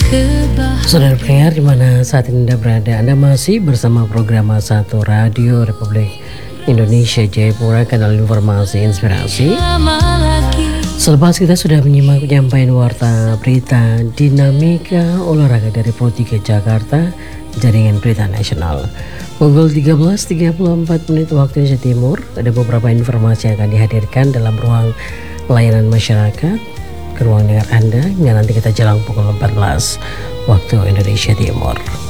Saudara pendengar di mana saat ini Anda berada, Anda masih bersama program A1 Radio Republik Indonesia Jayapura, kanal informasi inspirasi. Selepas kita sudah menyimak penyampaian warta berita dinamika olahraga dari Pro 3 Jakarta, Jaringan Berita Nasional. Pukul 13.34 waktu Indonesia Timur, ada beberapa informasi yang akan dihadirkan dalam ruang layanan masyarakat ke ruang dengar Anda hingga nanti kita jelang pukul 14 waktu Indonesia Timur.